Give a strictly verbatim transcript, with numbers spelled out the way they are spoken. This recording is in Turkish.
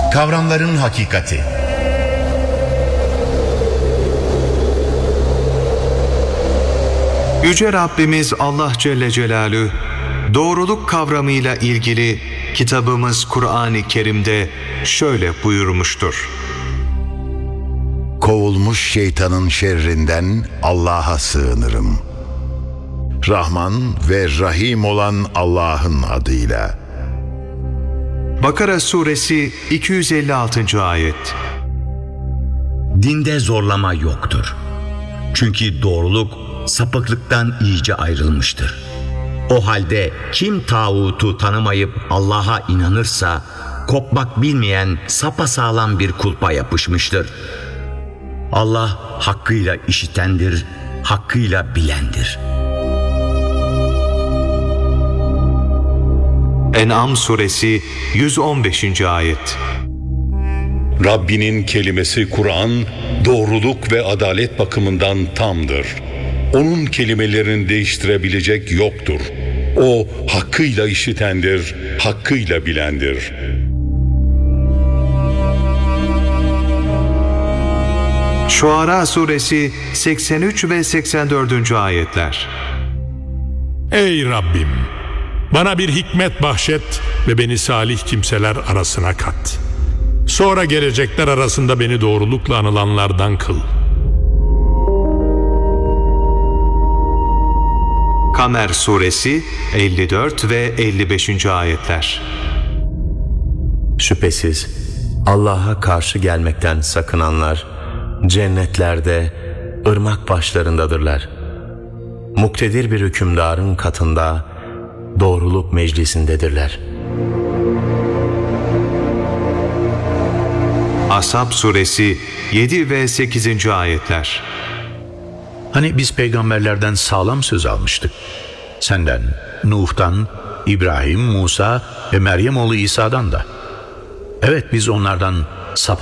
Kavramların hakikati. Yüce Rabbimiz Allah Celle Celaluhu doğruluk kavramıyla ilgili kitabımız Kur'an-ı Kerim'de şöyle buyurmuştur. Kovulmuş şeytanın şerrinden Allah'a sığınırım. Rahman ve Rahim olan Allah'ın adıyla. Bakara suresi iki yüz elli altıncı ayet. Dinde zorlama yoktur. Çünkü doğruluk sapıklıktan iyice ayrılmıştır. O halde kim tağutu tanımayıp Allah'a inanırsa kopmak bilmeyen sapasağlam bir kulpa yapışmıştır. Allah hakkıyla işitendir, hakkıyla bilendir. En'am suresi yüz on beşinci ayet. Rabbinin kelimesi Kur'an, doğruluk ve adalet bakımından tamdır. Onun kelimelerini değiştirebilecek yoktur. O hakkıyla işitendir, hakkıyla bilendir. Şuara suresi seksen üç ve seksen dördüncü ayetler. Ey Rabbim! Bana bir hikmet bahşet ve beni salih kimseler arasına kat. Sonra gelecekler arasında beni doğrulukla anılanlardan kıl. Kamer suresi elli dört ve elli beşinci ayetler. Şüphesiz Allah'a karşı gelmekten sakınanlar cennetlerde ırmak başlarındadırlar. Muktedir bir hükümdarın katında doğruluk meclisindedirler. Ashab suresi yedi ve sekizinci ayetler. Hani biz peygamberlerden sağlam söz almıştık. Senden, Nuh'tan, İbrahim, Musa ve Meryem oğlu İsa'dan da. Evet biz onlardan